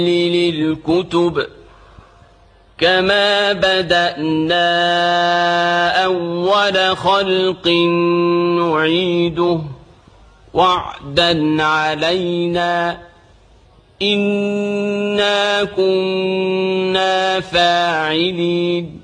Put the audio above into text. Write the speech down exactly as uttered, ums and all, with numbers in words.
للكتب كما بدأنا أول خلق نعيده وعدا علينا إنا كنا فاعلين